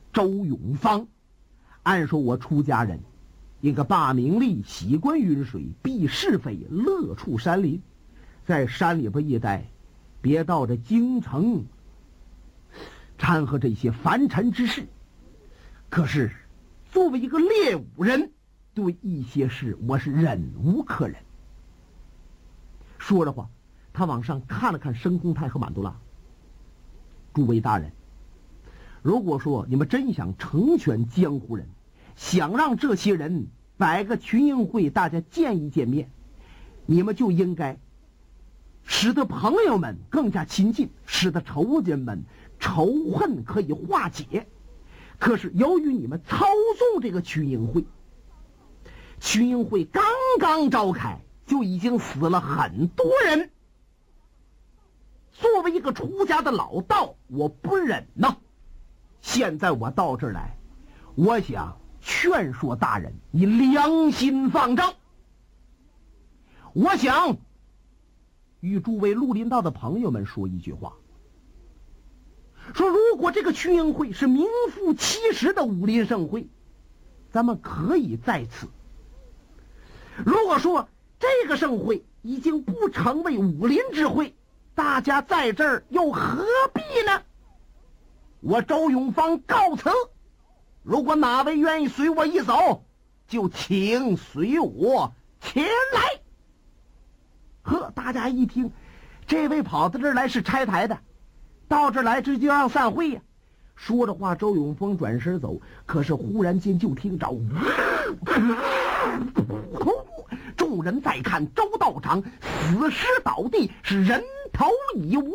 周永芳。按说我出家人应该罢名利，喜观云水，避是非，乐处山林，在山里边一待，别到这京城掺和这些凡尘之事。可是作为一个猎武人，对一些事我是忍无可忍。说着话，他往上看了看申公泰和满都拉。诸位大人，如果说你们真想成全江湖人，想让这些人摆个群英会，大家见一见面，你们就应该使得朋友们更加亲近，使得仇家们仇恨可以化解。可是由于你们操纵这个群英会，群英会刚刚召开，就已经死了很多人。作为一个出家的老道，我不忍呐。现在我到这儿来，我想劝说大人，你良心放正。我想与诸位绿林道的朋友们说一句话，说如果这个群英会是名副其实的武林盛会，咱们可以在此；如果说这个盛会已经不成为武林之会，大家在这儿又何必呢？我周永芳告辞，如果哪位愿意随我一走，就请随我前来。呵，大家一听，这位跑到这儿来是拆台的，到这儿来这就让散会呀。说着话，周永峰转身走，可是忽然间就听着众人再看周道长死尸倒地，是人头已无。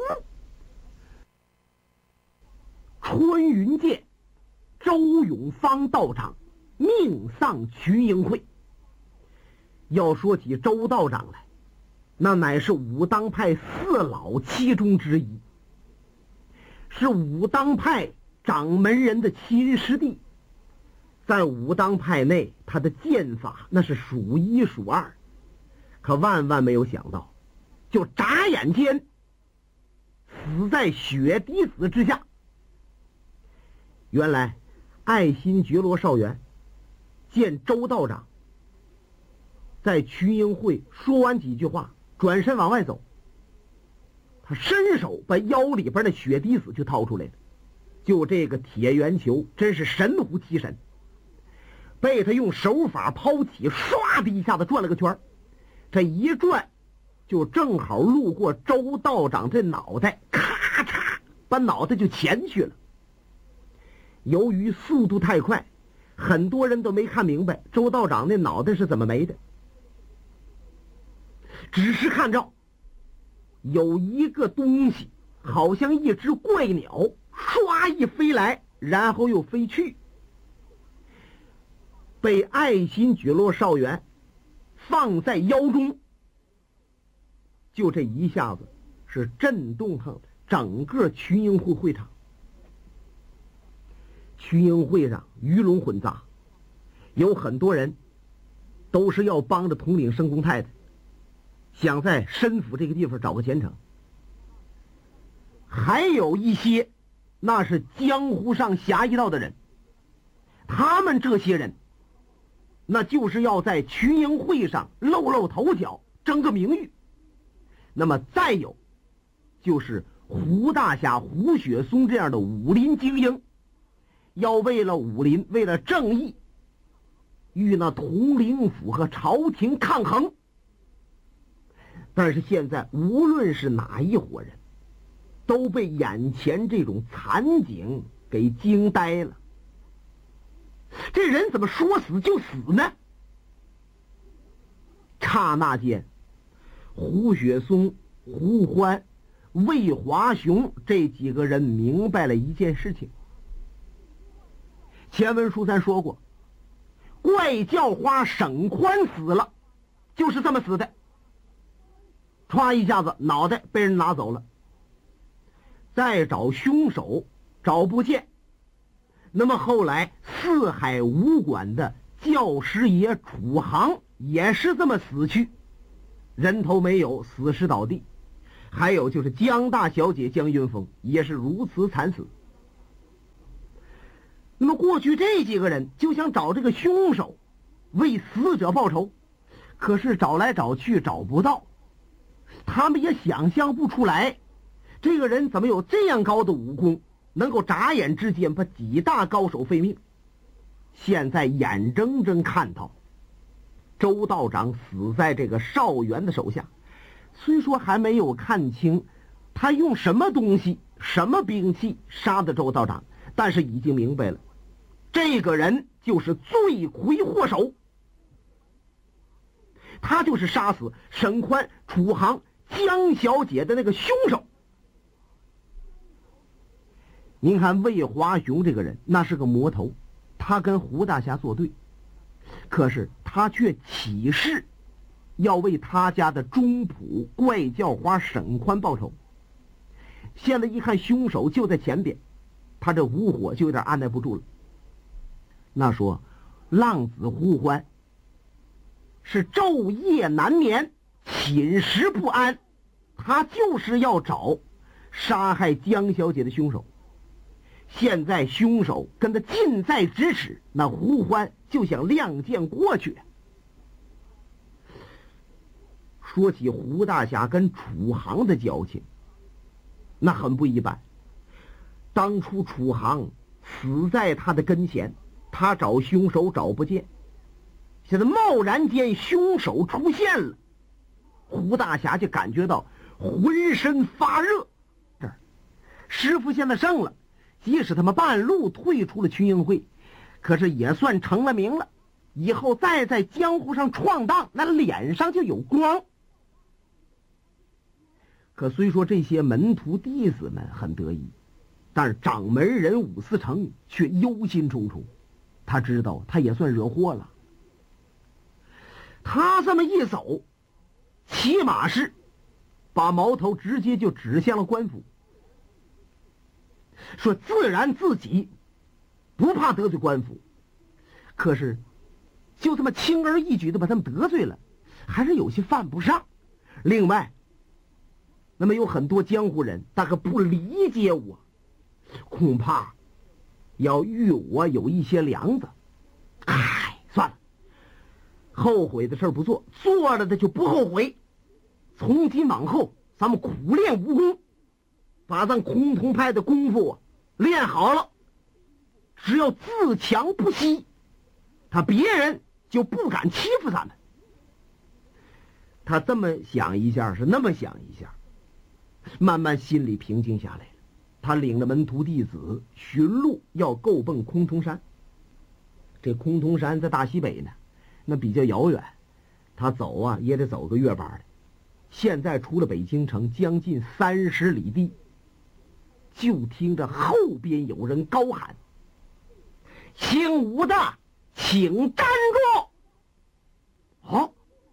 春云见周永芳道长命丧群英会。要说起周道长来，那乃是武当派四老其中之一，是武当派掌门人的亲师弟，在武当派内他的剑法那是数一数二。可万万没有想到，就眨眼间死在血滴子之下。原来爱新觉罗少元见周道长在群英会说完几句话，转身往外走，他伸手把腰里边的血滴子就掏出来了。就这个铁圆球真是神乎其神，被他用手法抛起，唰的一下子转了个圈，这一转就正好路过周道长这脑袋，咔嚓把脑袋就钳去了。由于速度太快，很多人都没看明白周道长那脑袋是怎么没的，只是看着有一个东西好像一只怪鸟唰一飞来，然后又飞去，被爱新觉罗少元放在腰中，就这一下子是震动上整个群英会会场。群英会上鱼龙混杂，有很多人都是要帮着统领申公泰的，想在申府这个地方找个前程，还有一些那是江湖上侠义道的人，他们这些人那就是要在群英会上露露头角，争个名誉。那么再有就是胡大侠、胡雪松这样的武林精英，要为了武林，为了正义，与那统领府和朝廷抗衡。但是现在无论是哪一伙人，都被眼前这种惨景给惊呆了。这人怎么说死就死呢？刹那间，胡雪松、胡欢、魏华雄这几个人明白了一件事情。前文书咱说过，怪叫花沈宽死了，就是这么死的。歘一下子脑袋被人拿走了，再找凶手找不见。那么后来四海武馆的教师爷楚航也是这么死去，人头没有，死尸倒地。还有就是江大小姐江云峰也是如此惨死。那么过去这几个人就想找这个凶手为死者报仇，可是找来找去找不到，他们也想象不出来这个人怎么有这样高的武功，能够眨眼之间把几大高手废命。现在眼睁睁看到周道长死在这个邵元的手下，虽说还没有看清他用什么东西什么兵器杀的周道长，但是已经明白了，这个人就是罪魁祸首，他就是杀死沈宽、楚航、江小姐的那个凶手。您看魏华雄这个人那是个魔头，他跟胡大侠作对，可是他却起誓要为他家的中仆怪叫花沈宽报仇。现在一看凶手就在前边，他这无火就有点按耐不住了。那说浪子胡欢是昼夜难眠，寝食不安，他就是要找杀害江小姐的凶手。现在凶手跟他近在咫尺，那胡欢就想亮剑过去。说起胡大侠跟楚航的交情，那很不一般。当初楚航死在他的跟前，他找凶手找不见，现在贸然间凶手出现了，胡大侠就感觉到浑身发热。这儿师傅现在胜了，即使他们半路退出了群英会，可是也算成了名了，以后再在江湖上闯荡，那脸上就有光。可虽说这些门徒弟子们很得意，但是掌门人武思成却忧心忡忡，他知道他也算惹祸了。他这么一走，起码是把矛头直接就指向了官府，说自然自己不怕得罪官府，可是就这么轻而易举的把他们得罪了，还是有些犯不上。另外那么有很多江湖人大概不理解我，恐怕要与我有一些梁子。算了，后悔的事不做，做了的就不后悔。从今往后咱们苦练武功，把咱崆峒派的功夫练好了，只要自强不息，别人就不敢欺负咱们。他这么想一下，是那么想一下，慢慢心里平静下来了。他领着门徒弟子寻路要够奔崆峒山。这崆峒山在大西北呢，那比较遥远，他走啊也得走个月班的。现在出了北京城将近30里地，就听着后边有人高喊：“姓武的，请站住！”好，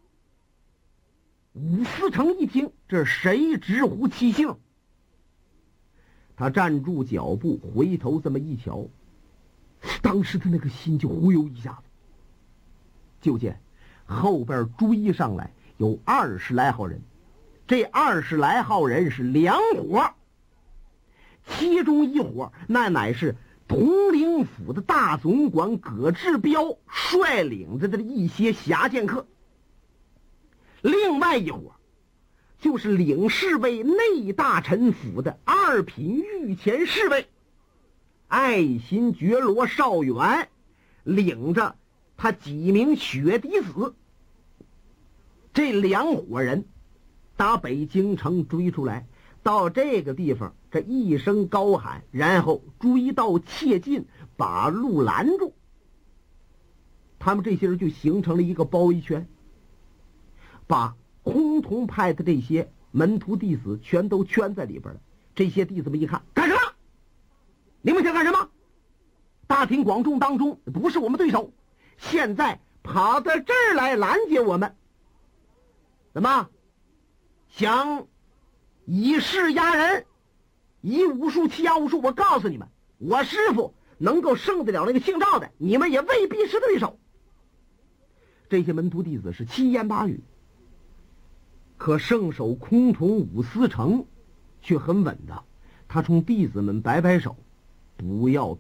武思成一听，这谁直呼其姓？他站住脚步，回头这么一瞧，当时他那个心就忽悠一下子，就见后边追上来有20来号人，这20来号人是2伙，其中一伙那乃是统领府的大总管葛志彪率领着的一些侠剑客，另外一伙就是领侍卫内大臣府的2品御前侍卫爱新觉罗邵远，领着他几名血滴子。这2伙人打北京城追出来，到这个地方，这一声高喊，然后追到切近，把路拦住。他们这些人就形成了一个包围圈，把崆峒派的这些门徒弟子全都圈在里边了。这些弟子们一看，干什么？你们想干什么？大庭广众当中不是我们对手，现在跑到这儿来拦截我们，怎么想以势压人，以武术欺压武术？我告诉你们，我师傅能够胜得了那个姓赵的，你们也未必是对手。这些门徒弟子是七言八语，可圣手崆峒武思成却很稳的，他冲弟子们摆摆手，不要